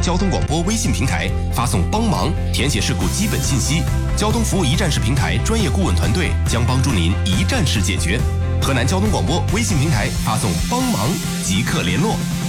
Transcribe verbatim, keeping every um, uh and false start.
交通广播微信平台发送帮忙，填写事故基本信息，交通服务一站式平台专业顾问团队将帮助您一站式解决。河南交通广播微信平台发送帮忙即刻联络。